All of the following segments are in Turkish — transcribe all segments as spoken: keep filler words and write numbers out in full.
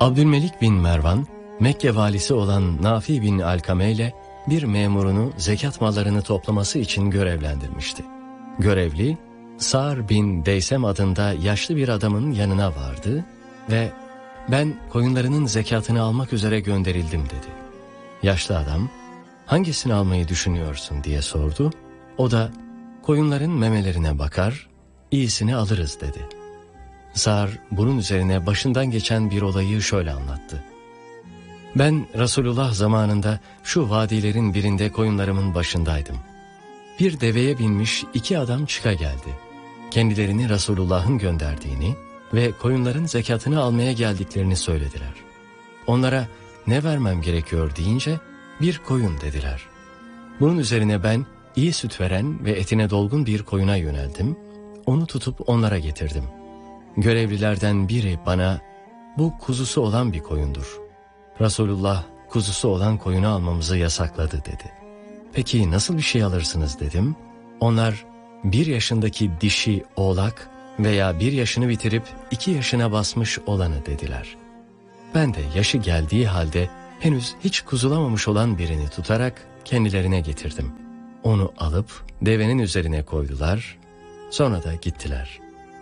Abdülmelik bin Mervan, Mekke valisi olan Nafi bin Alkame ile bir memurunu zekat mallarını toplaması için görevlendirmişti. Görevli, Sa'r bin Deysem adında yaşlı bir adamın yanına vardı ve "Ben koyunlarının zekatını almak üzere gönderildim" dedi. Yaşlı adam, "Hangisini almayı düşünüyorsun?" diye sordu. O da, "Koyunların memelerine bakar, iyisini alırız" dedi. Sa'r bunun üzerine başından geçen bir olayı şöyle anlattı. "Ben Resulullah zamanında şu vadilerin birinde koyunlarımın başındaydım. Bir deveye binmiş iki adam çıka geldi. Kendilerini Resulullah'ın gönderdiğini ve koyunların zekatını almaya geldiklerini söylediler. Onlara ne vermem gerekiyor deyince bir koyun dediler. Bunun üzerine ben iyi süt veren ve etine dolgun bir koyuna yöneldim. Onu tutup onlara getirdim. Görevlilerden biri bana bu kuzusu olan bir koyundur. Resulullah kuzusu olan koyunu almamızı yasakladı dedi. Peki nasıl bir şey alırsınız dedim. Onlar bir yaşındaki dişi oğlak veya bir yaşını bitirip iki yaşına basmış olanı dediler. Ben de yaşı geldiği halde henüz hiç kuzulamamış olan birini tutarak kendilerine getirdim. Onu alıp devenin üzerine koydular, sonra da gittiler.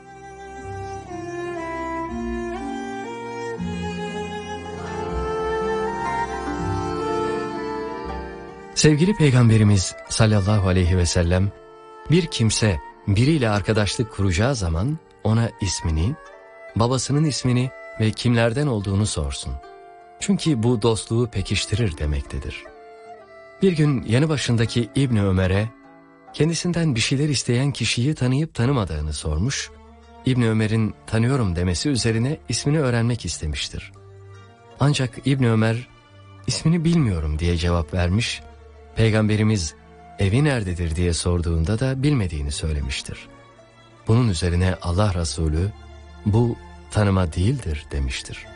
Sevgili Peygamberimiz sallallahu aleyhi ve sellem, bir kimse biriyle arkadaşlık kuracağı zaman ona ismini, babasının ismini ve kimlerden olduğunu sorsun. Çünkü bu dostluğu pekiştirir demektedir. Bir gün yanı başındaki İbni Ömer'e kendisinden bir şeyler isteyen kişiyi tanıyıp tanımadığını sormuş, İbni Ömer'in tanıyorum demesi üzerine ismini öğrenmek istemiştir. Ancak İbni Ömer ismini bilmiyorum diye cevap vermiş, Peygamberimiz evi nerededir diye sorduğunda da bilmediğini söylemiştir. Bunun üzerine Allah Resulü bu tanıma değildir demiştir.